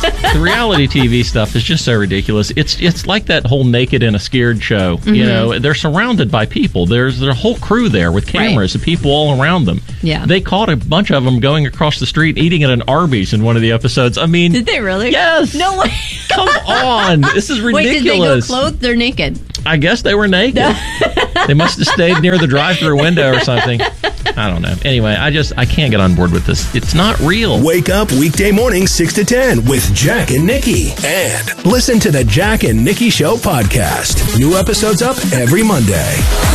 The reality TV stuff is just so ridiculous. It's like that whole Naked and a Scared show. Mm-hmm. You know, they're surrounded by people. There's a whole crew there with cameras and people all around them. Yeah. They caught a bunch of them going across the street eating at an Arby's in one of the episodes. I mean, Did they really? Yes. No way. Come on. This is ridiculous. Wait, did they go clothed? They're naked. I guess they were naked. They must have stayed near the drive-thru window or something. I don't know. Anyway, I can't get on board with this. It's not real. Wake up weekday mornings 6 to 10 with Jack and Nikki. And listen to the Jack and Nikki Show podcast. New episodes up every Monday.